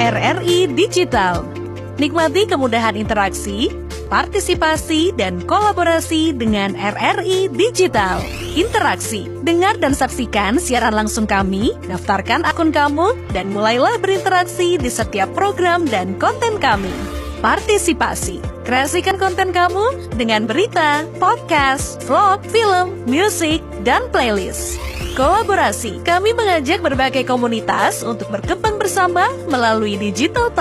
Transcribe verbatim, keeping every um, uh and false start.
R R I Digital. Nikmati kemudahan interaksi, partisipasi, dan kolaborasi dengan R R I Digital. Interaksi, dengar dan saksikan siaran langsung kami, daftarkan akun kamu, dan mulailah berinteraksi di setiap program dan konten kami. Partisipasi, kreasikan konten kamu dengan berita, podcast, vlog, film, musik, dan playlist. Kolaborasi, kami mengajak berbagai komunitas untuk berkembang bersama melalui digital